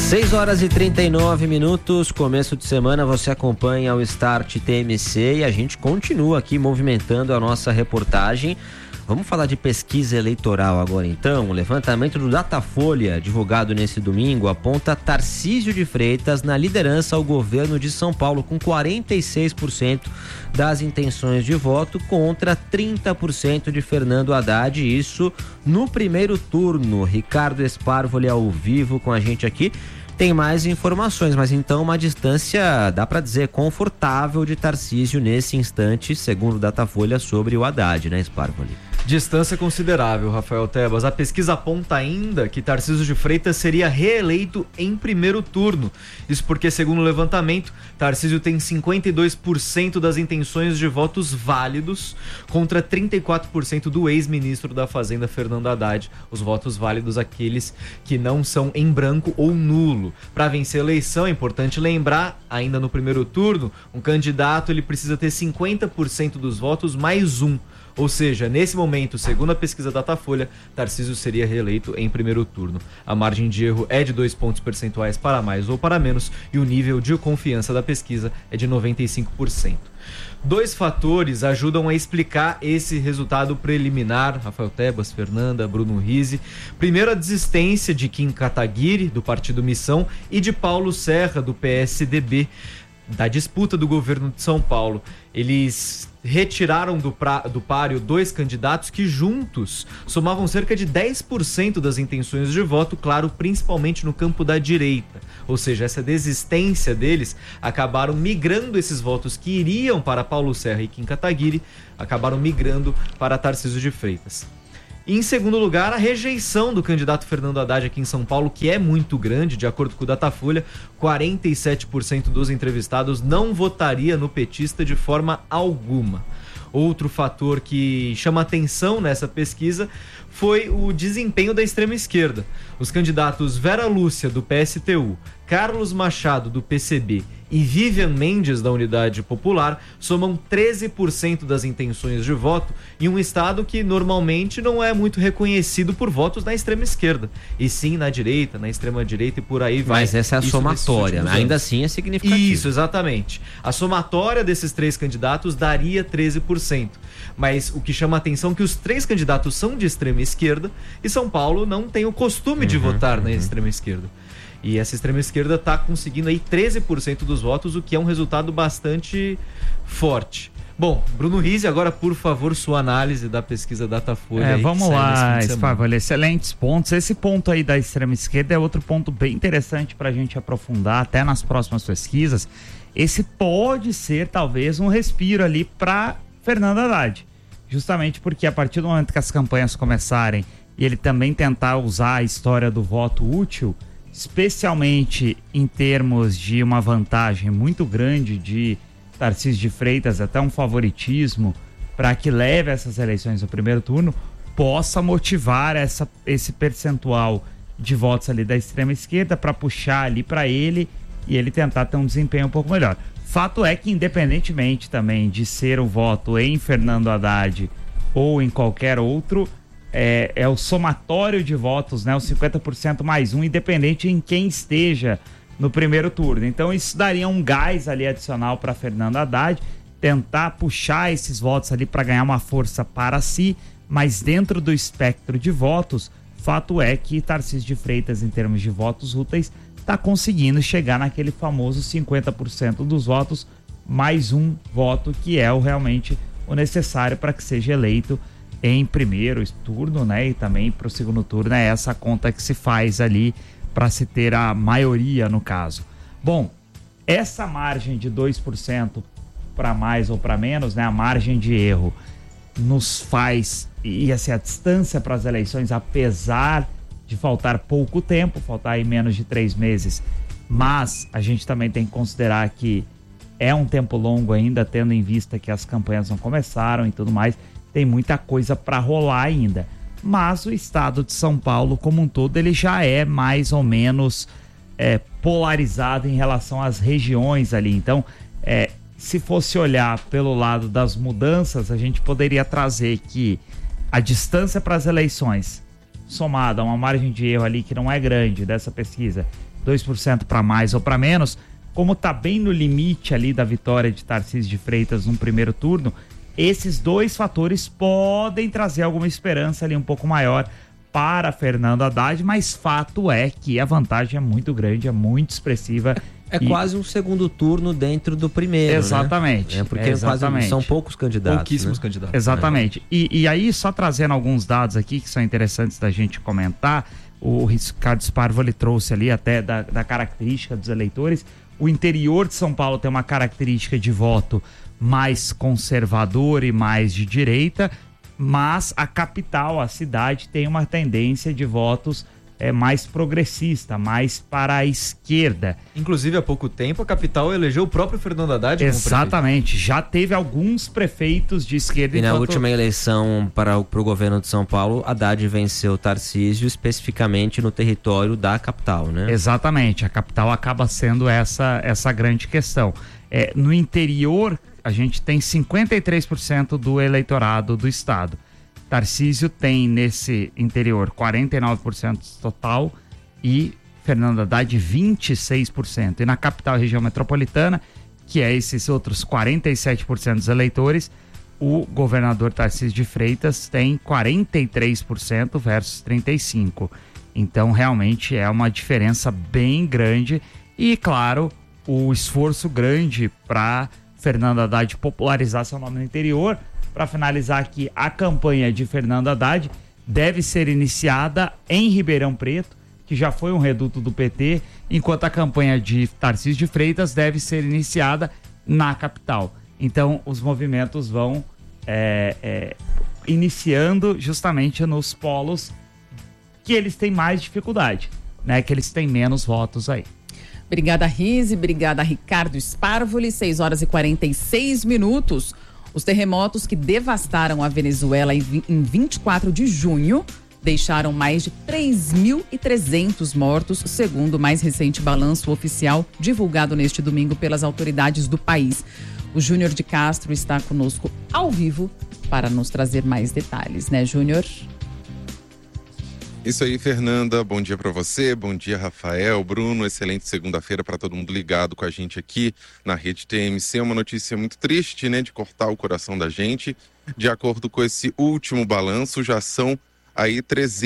6h39, começo de semana, você acompanha o Start TMC e a gente continua aqui movimentando a nossa reportagem. Vamos falar de pesquisa eleitoral agora então. O levantamento do Datafolha, divulgado nesse domingo, aponta Tarcísio de Freitas na liderança ao governo de São Paulo, com 46% das intenções de voto contra 30% de Fernando Haddad, isso no primeiro turno. Ricardo Esparvoli ao vivo com a gente aqui. Tem mais informações, mas então uma distância, dá para dizer, confortável de Tarcísio nesse instante, segundo o Datafolha, sobre o Haddad, né, Esparvoli? Distância considerável, Rafael Tebas. A pesquisa aponta ainda que Tarcísio de Freitas seria reeleito em primeiro turno. Isso porque, segundo o levantamento, Tarcísio tem 52% das intenções de votos válidos contra 34% do ex-ministro da Fazenda, Fernando Haddad. Os votos válidos, aqueles que não são em branco ou nulo. Para vencer a eleição, é importante lembrar, ainda no primeiro turno, um candidato ele precisa ter 50% dos votos mais um. Ou seja, nesse momento, segundo a pesquisa Datafolha, Tarcísio seria reeleito em primeiro turno. A margem de erro é de 2 pontos percentuais para mais ou para menos e o nível de confiança da pesquisa é de 95%. Dois fatores ajudam a explicar esse resultado preliminar, Rafael Tebas, Fernanda, Bruno Rizzi. Primeiro, a desistência de Kim Kataguiri, do Partido Missão, e de Paulo Serra, do PSDB, da disputa do governo de São Paulo. Eles retiraram do páreo dois candidatos que juntos somavam cerca de 10% das intenções de voto, claro, principalmente no campo da direita. Ou seja, essa desistência deles acabaram migrando esses votos que iriam para Paulo Serra e Kim Kataguiri, acabaram migrando para Tarcísio de Freitas. E, em segundo lugar, a rejeição do candidato Fernando Haddad aqui em São Paulo, que é muito grande, de acordo com o Datafolha, 47% dos entrevistados não votaria no petista de forma alguma. Outro fator que chama atenção nessa pesquisa foi o desempenho da extrema esquerda. Os candidatos Vera Lúcia, do PSTU, Carlos Machado, do PCB e Vivian Mendes, da Unidade Popular, somam 13% das intenções de voto em um estado que normalmente não é muito reconhecido por votos na extrema esquerda, e sim na direita, na extrema direita e por aí vai. Mas essa é a somatória, ainda assim é significativo. Isso, exatamente. A somatória desses três candidatos daria 13%. Mas o que chama a atenção é que os três candidatos são de extrema esquerda e São Paulo não tem o costume de votar na extrema esquerda. E essa extrema esquerda está conseguindo aí 13% dos votos, o que é um resultado bastante forte. Bom, Bruno Rizzi, agora por favor sua análise da pesquisa Datafolha. Vamos lá, Esparvoli, excelentes pontos. Esse ponto aí da extrema esquerda é outro ponto bem interessante para a gente aprofundar até nas próximas pesquisas. Esse pode ser talvez um respiro ali para Fernando Haddad, justamente porque a partir do momento que as campanhas começarem e ele também tentar usar a história do voto útil, especialmente em termos de uma vantagem muito grande de Tarcísio de Freitas, até um favoritismo para que leve essas eleições no primeiro turno, possa motivar esse percentual de votos ali da extrema esquerda para puxar ali para ele e ele tentar ter um desempenho um pouco melhor. Fato é que, independentemente também de ser o voto em Fernando Haddad ou em qualquer outro, é o somatório de votos, né? Os 50% mais um, independente em quem esteja no primeiro turno. Então isso daria um gás ali adicional para Fernando Haddad, tentar puxar esses votos ali para ganhar uma força para si, mas dentro do espectro de votos, fato é que Tarcísio de Freitas, em termos de votos úteis, está conseguindo chegar naquele famoso 50% dos votos mais um voto, que é realmente o necessário para que seja eleito em primeiro turno, né? E também para o segundo turno é essa conta que se faz ali para se ter a maioria no caso. Bom, essa margem de 2% para mais ou para menos, né? A margem de erro nos faz, e assim, a distância para as eleições, apesar de faltar pouco tempo, faltar aí menos de 3 meses, mas a gente também tem que considerar que é um tempo longo ainda, tendo em vista que as campanhas não começaram e tudo mais, tem muita coisa para rolar ainda. Mas o estado de São Paulo como um todo, ele já é mais ou menos polarizado em relação às regiões ali. Então, se fosse olhar pelo lado das mudanças, a gente poderia trazer que a distância para as eleições, somada a uma margem de erro ali que não é grande dessa pesquisa, 2% para mais ou para menos, como está bem no limite ali da vitória de Tarcísio de Freitas no primeiro turno, esses dois fatores podem trazer alguma esperança ali um pouco maior para Fernando Haddad, mas fato é que a vantagem é muito grande, é muito expressiva. Quase um segundo turno dentro do primeiro, exatamente, né? Porque são poucos candidatos. Pouquíssimos candidatos. Exatamente. E aí, só trazendo alguns dados aqui que são interessantes da gente comentar, o Ricardo Sparvo, ele trouxe ali até da característica dos eleitores. O interior de São Paulo tem uma característica de voto mais conservador e mais de direita, mas a capital, a cidade, tem uma tendência de votos mais progressista, mais para a esquerda. Inclusive, há pouco tempo, a capital elegeu o próprio Fernando Haddad como Exatamente. Já teve alguns prefeitos de esquerda. E na última eleição para o governo de São Paulo, Haddad venceu Tarcísio especificamente no território da capital, né? Exatamente. A capital acaba sendo essa grande questão. No interior, a gente tem 53% do eleitorado do estado. Tarcísio tem nesse interior 49% total e Fernando Haddad 26%. E na capital e região metropolitana, que é esses outros 47% dos eleitores, o governador Tarcísio de Freitas tem 43% versus 35%. Então, realmente é uma diferença bem grande e, claro, o esforço grande para Fernando Haddad popularizar seu nome no interior. Para finalizar aqui, a campanha de Fernando Haddad deve ser iniciada em Ribeirão Preto, que já foi um reduto do PT, enquanto a campanha de Tarcísio de Freitas deve ser iniciada na capital. Então, os movimentos vão iniciando justamente nos polos que eles têm mais dificuldade, né? Que eles têm menos votos aí. Obrigada, Rise. Obrigada, Ricardo Sparvoli. 6h46. Os terremotos que devastaram a Venezuela em 24 de junho deixaram mais de 3.300 mortos, segundo o mais recente balanço oficial divulgado neste domingo pelas autoridades do país. O Júnior de Castro está conosco ao vivo para nos trazer mais detalhes, né, Júnior? Isso aí, Fernanda. Bom dia para você, bom dia, Rafael, Bruno. Excelente segunda-feira para todo mundo ligado com a gente aqui na Rede TMC. Uma notícia muito triste, né, de cortar o coração da gente. De acordo com esse último balanço, já são aí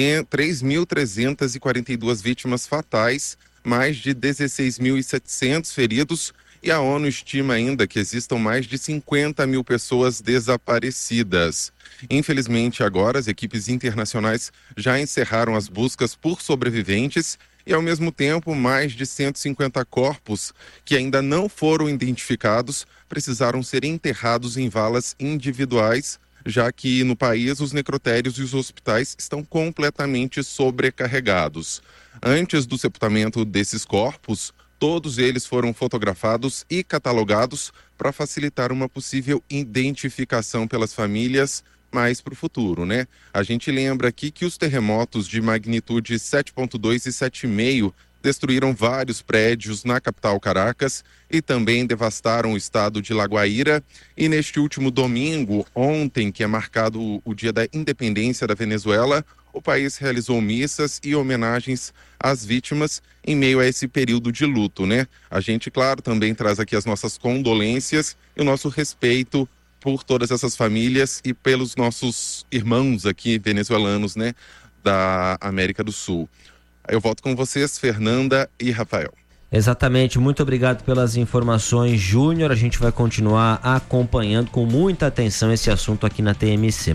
3.342 vítimas fatais, mais de 16.700 feridos, e a ONU estima ainda que existam mais de 50 mil pessoas desaparecidas. Infelizmente, agora as equipes internacionais já encerraram as buscas por sobreviventes e, ao mesmo tempo, mais de 150 corpos que ainda não foram identificados precisaram ser enterrados em valas individuais, já que no país os necrotérios e os hospitais estão completamente sobrecarregados. Antes do sepultamento desses corpos, todos eles foram fotografados e catalogados para facilitar uma possível identificação pelas famílias mais para o futuro, né? A gente lembra aqui que os terremotos de magnitude 7.2 e 7,5 destruíram vários prédios na capital Caracas e também devastaram o estado de La Guaira. E neste último domingo, ontem, que é marcado o dia da independência da Venezuela, o país realizou missas e homenagens às vítimas em meio a esse período de luto, né? A gente, claro, também traz aqui as nossas condolências e o nosso respeito por todas essas famílias e pelos nossos irmãos aqui venezuelanos, né, da América do Sul. Eu volto com vocês, Fernanda e Rafael. Exatamente, muito obrigado pelas informações, Júnior. A gente vai continuar acompanhando com muita atenção esse assunto aqui na TMC.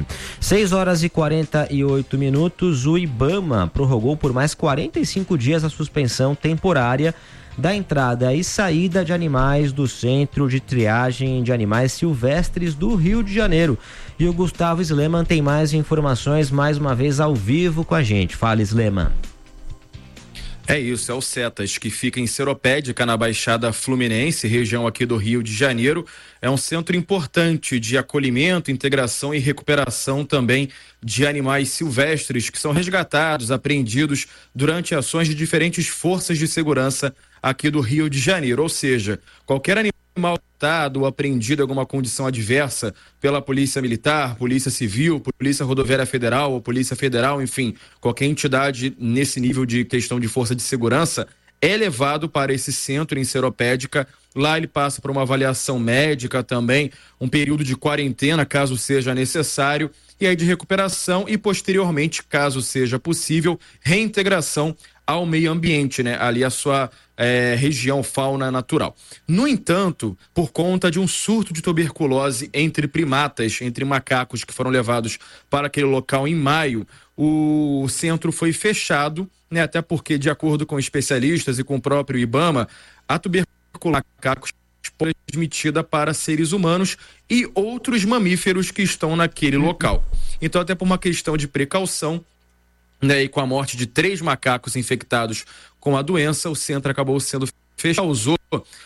6h48, o IBAMA prorrogou por mais 45 dias a suspensão temporária da entrada e saída de animais do Centro de Triagem de Animais Silvestres do Rio de Janeiro. E o Gustavo Sleman tem mais informações, mais uma vez ao vivo com a gente. Fala, Sleman. É isso, é o Cetas, que fica em Seropédica, na Baixada Fluminense, região aqui do Rio de Janeiro. É um centro importante de acolhimento, integração e recuperação também de animais silvestres que são resgatados, apreendidos durante ações de diferentes forças de segurança aqui do Rio de Janeiro. Ou seja, qualquer animal maltratado ou apreendido em alguma condição adversa pela Polícia Militar, Polícia Civil, Polícia Rodoviária Federal ou Polícia Federal, enfim, qualquer entidade nesse nível de questão de força de segurança, é levado para esse centro em Seropédica. Lá ele passa por uma avaliação médica também, um período de quarentena, caso seja necessário, e aí de recuperação e, posteriormente, caso seja possível, reintegração ao meio ambiente, né? Ali a sua região, fauna natural. No entanto, por conta de um surto de tuberculose entre primatas, entre macacos que foram levados para aquele local em maio, o centro foi fechado, né? Até porque, de acordo com especialistas e com o próprio IBAMA, a tuberculose macacos pode ser transmitida para seres humanos e outros mamíferos que estão naquele local. Então, até por uma questão de precaução, né, e com a morte de 3 macacos infectados com a doença, o centro acabou sendo fechado. Causou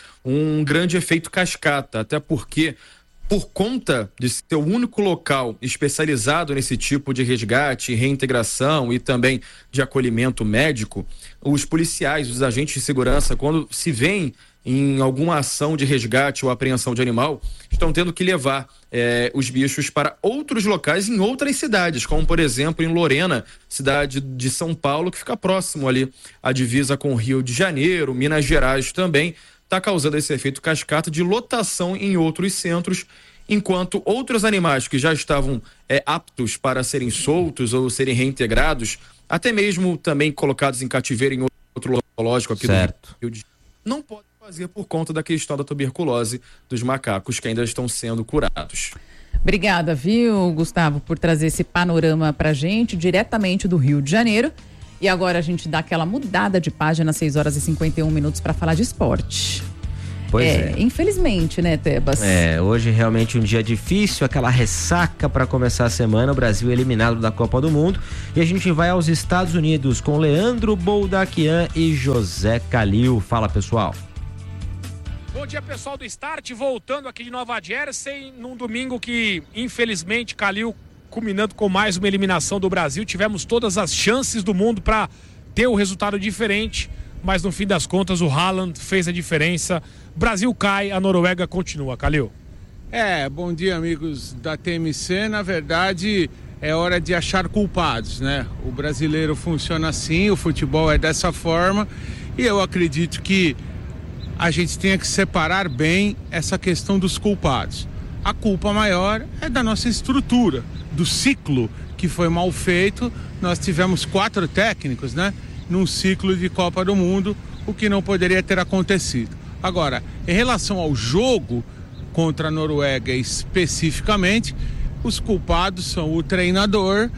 um grande efeito cascata, até porque, por conta de ser o único local especializado nesse tipo de resgate, reintegração e também de acolhimento médico, os policiais, os agentes de segurança, quando se veem em alguma ação de resgate ou apreensão de animal, estão tendo que levar os bichos para outros locais em outras cidades, como por exemplo em Lorena, cidade de São Paulo, que fica próximo ali à divisa com o Rio de Janeiro, Minas Gerais também, está causando esse efeito cascata de lotação em outros centros, enquanto outros animais que já estavam aptos para serem soltos ou serem reintegrados, até mesmo também colocados em cativeiro em outro zoológico aqui certo. do Rio de Janeiro, não pode fazer por conta da questão da tuberculose dos macacos que ainda estão sendo curados. Obrigada, viu, Gustavo, por trazer esse panorama pra gente, diretamente do Rio de Janeiro. E agora a gente dá aquela mudada de página, 6h51 para falar de esporte. Pois é. Infelizmente, né, Tebas? Hoje realmente um dia difícil, aquela ressaca para começar a semana, o Brasil eliminado da Copa do Mundo, e a gente vai aos Estados Unidos com Leandro Boldaquian e José Calil. Fala, pessoal. Bom dia, pessoal do Start, voltando aqui de Nova Jersey, num domingo que, infelizmente, Calil, culminando com mais uma eliminação do Brasil, tivemos todas as chances do mundo para ter um resultado diferente, mas no fim das contas o Haaland fez a diferença. Brasil cai, a Noruega continua. Calil. Bom dia, amigos da TMC. Na verdade, é hora de achar culpados, né? O brasileiro funciona assim, o futebol é dessa forma, e eu acredito que a gente tenha que separar bem essa questão dos culpados. A culpa maior é da nossa estrutura, do ciclo que foi mal feito. Nós tivemos 4 técnicos, né? Num ciclo de Copa do Mundo, o que não poderia ter acontecido. Agora, em relação ao jogo contra a Noruega especificamente, os culpados são o treinador,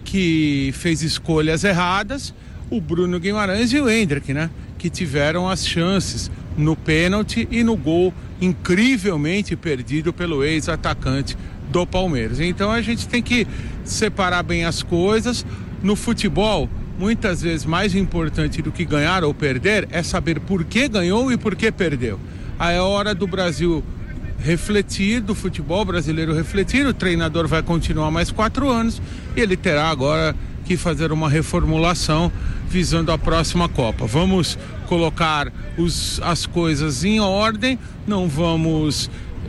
que fez escolhas erradas, o Bruno Guimarães e o Endrick, né? Que tiveram as chances no pênalti e no gol incrivelmente perdido pelo ex-atacante do Palmeiras. Então a gente tem que separar bem as coisas. No futebol, muitas vezes mais importante do que ganhar ou perder é saber por que ganhou e por que perdeu. Aí é hora do Brasil refletir, do futebol brasileiro refletir. O treinador vai continuar mais 4 anos e ele terá agora que fazer uma reformulação visando a próxima Copa. Vamos colocar as coisas em ordem, não vamos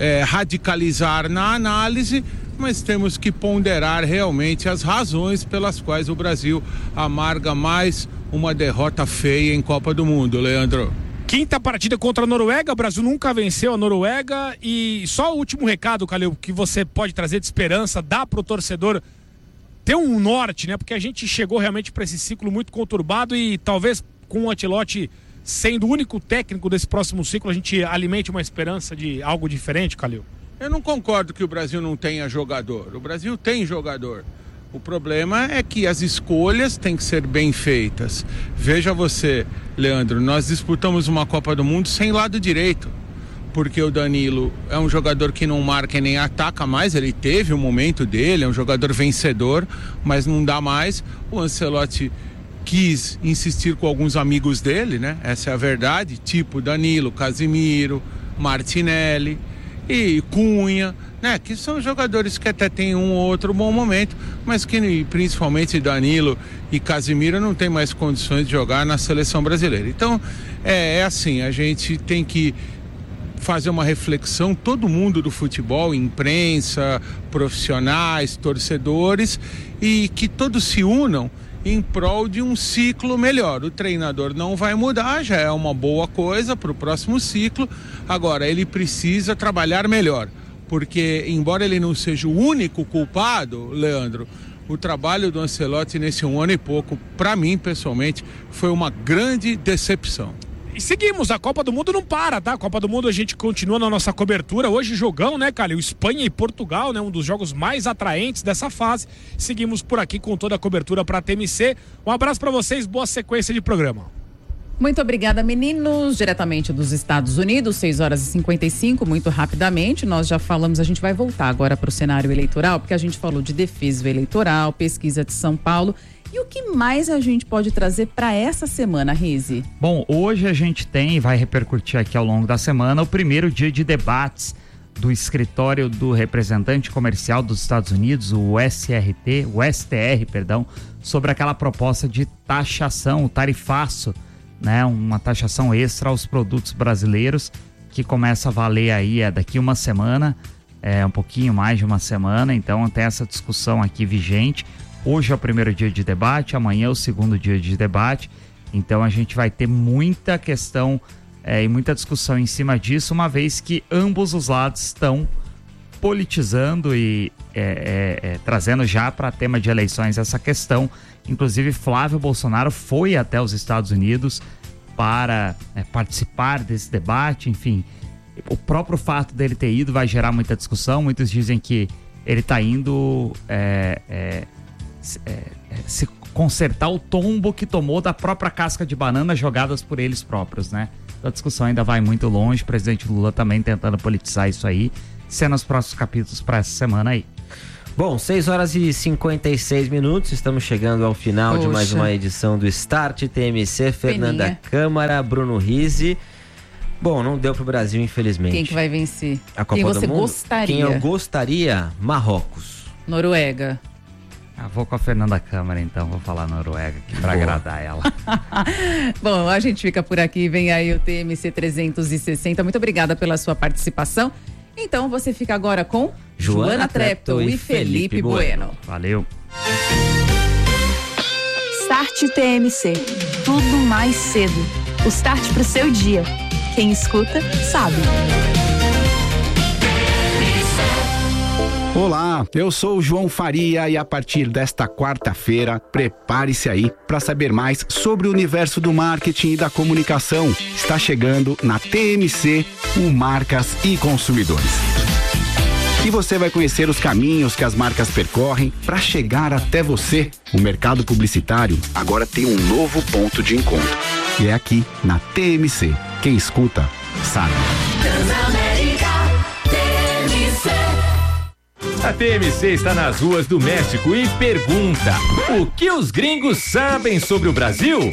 radicalizar na análise, mas temos que ponderar realmente as razões pelas quais o Brasil amarga mais uma derrota feia em Copa do Mundo, Leandro. Quinta partida contra a Noruega, o Brasil nunca venceu a Noruega, e só o último recado, Calil, que você pode trazer de esperança, dá pro torcedor ter um norte, né? Porque a gente chegou realmente para esse ciclo muito conturbado e talvez com o Ancelotti sendo o único técnico desse próximo ciclo, a gente alimente uma esperança de algo diferente, Calil. Eu não concordo que o Brasil não tenha jogador. O Brasil tem jogador. O problema é que as escolhas têm que ser bem feitas. Veja você, Leandro, nós disputamos uma Copa do Mundo sem lado direito, porque o Danilo é um jogador que não marca e nem ataca mais. Ele teve o momento dele, é um jogador vencedor, mas não dá mais. O Ancelotti quis insistir com alguns amigos dele, né? Essa é a verdade, tipo Danilo, Casimiro, Martinelli e Cunha, né? Que são jogadores que até tem um ou outro bom momento, mas que principalmente Danilo e Casimiro não tem mais condições de jogar na seleção brasileira. Então, é assim, a gente tem que fazer uma reflexão, todo mundo do futebol, imprensa, profissionais, torcedores, e que todos se unam em prol de um ciclo melhor. O treinador não vai mudar, já é uma boa coisa para o próximo ciclo. Agora, ele precisa trabalhar melhor, porque embora ele não seja o único culpado, Leandro, o trabalho do Ancelotti nesse 1 ano e pouco, para mim pessoalmente, foi uma grande decepção. E seguimos, a Copa do Mundo não para, tá? A Copa do Mundo a gente continua na nossa cobertura. Hoje jogão, né, Calil? Espanha e Portugal, né? Um dos jogos mais atraentes dessa fase. Seguimos por aqui com toda a cobertura para a TMC. Um abraço para vocês, boa sequência de programa. Muito obrigada, meninos. Diretamente dos Estados Unidos, 6h55, muito rapidamente. Nós já falamos, a gente vai voltar agora para o cenário eleitoral, porque a gente falou de defesa eleitoral, pesquisa de São Paulo. E o que mais a gente pode trazer para essa semana, Rize? Bom, hoje a gente tem, vai repercutir aqui ao longo da semana, o primeiro dia de debates do escritório do representante comercial dos Estados Unidos, o STR, sobre aquela proposta de taxação, o tarifaço, né? Uma taxação extra aos produtos brasileiros, que começa a valer aí daqui uma semana, um pouquinho mais de uma semana. Então tem essa discussão aqui vigente. Hoje é o primeiro dia de debate, amanhã é o segundo dia de debate. Então a gente vai ter muita questão e muita discussão em cima disso, uma vez que ambos os lados estão politizando e trazendo já para tema de eleições essa questão. Inclusive Flávio Bolsonaro foi até os Estados Unidos para participar desse debate. Enfim, o próprio fato dele ter ido vai gerar muita discussão. Muitos dizem que ele está indo se consertar o tombo que tomou da própria casca de banana jogadas por eles próprios, né? A discussão ainda vai muito longe, o presidente Lula também tentando politizar isso aí, sendo os próximos capítulos para essa semana aí. Bom, 6h56, estamos chegando ao final de mais uma edição do Start TMC. Fernanda Câmara, Bruno Rize. Bom, não deu pro Brasil, infelizmente. Quem que vai vencer? A Copa Quem do você Mundo? gostaria? Quem eu gostaria? Marrocos. Noruega. Vou com a Fernanda Câmara, então, vou falar Noruega aqui pra agradar ela. Bom, a gente fica por aqui, vem aí o TMC 360. Muito obrigada pela sua participação. Então você fica agora com Joana Treptow e Felipe Bueno. Valeu. Start TMC. Tudo mais cedo. O start pro seu dia. Quem escuta, sabe. Olá, eu sou o João Faria e a partir desta quarta-feira, prepare-se aí para saber mais sobre o universo do marketing e da comunicação. Está chegando na TMC, o Marcas e Consumidores. E você vai conhecer os caminhos que as marcas percorrem para chegar até você. O mercado publicitário agora tem um novo ponto de encontro. E é aqui, na TMC. Quem escuta, sabe. A TMC está nas ruas do México e pergunta: o que os gringos sabem sobre o Brasil?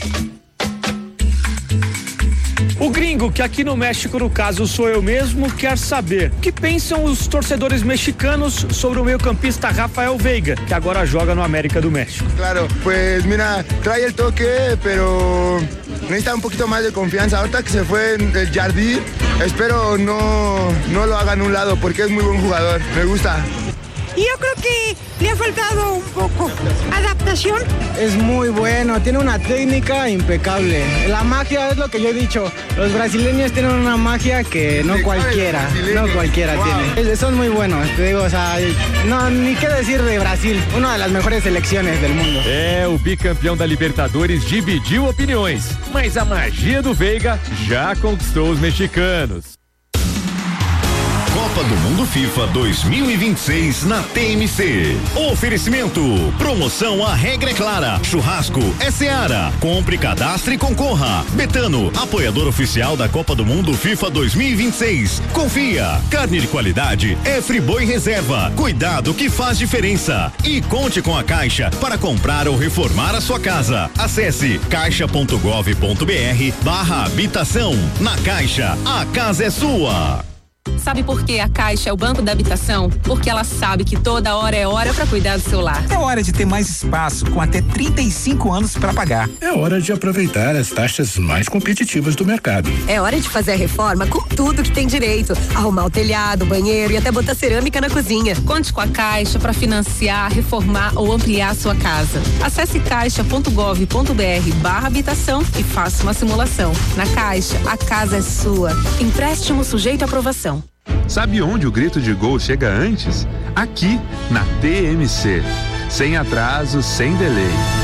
O gringo, que aqui no México, no caso, sou eu mesmo, quer saber o que pensam os torcedores mexicanos sobre o meio-campista Rafael Veiga, que agora joga no América do México. Claro, pues mira, trae el toque, pero necesita un poquito más de confianza. Ahorita que se fue el Jardí, espero no lo haga en un lado, porque es muy buen jugador, me gusta. Y yo creo que le ha faltado un poco adaptación. Es muy bueno, tiene una técnica impecable. La magia es lo que yo he dicho. Los brasileños tienen una magia que no cualquiera tiene. Son muy buenos, te digo, o sea, no, ni qué decir de Brasil, una de las mejores selecciones del mundo. O bicampeão da Libertadores dividiu opiniões, mas a magia do Veiga já conquistou os mexicanos. Copa do Mundo FIFA 2026 na TMC. Oferecimento. Promoção A Regra é Clara. Churrasco é Seara. Compre, cadastre e concorra. Betano, apoiador oficial da Copa do Mundo FIFA 2026. Confia. Carne de qualidade é Friboi Reserva. Cuidado que faz diferença. E conte com a Caixa para comprar ou reformar a sua casa. Acesse caixa.gov.br/habitação. Na Caixa, a casa é sua. Sabe por que a Caixa é o banco da habitação? Porque ela sabe que toda hora é hora para cuidar do seu lar. É hora de ter mais espaço, com até 35 anos para pagar. É hora de aproveitar as taxas mais competitivas do mercado. É hora de fazer a reforma com tudo que tem direito. Arrumar o telhado, banheiro e até botar cerâmica na cozinha. Conte com a Caixa para financiar, reformar ou ampliar a sua casa. Acesse caixa.gov.br/habitação e faça uma simulação. Na Caixa, a casa é sua. Empréstimo sujeito à aprovação. Sabe onde o grito de gol chega antes? Aqui, na TMC. Sem atraso, sem delay.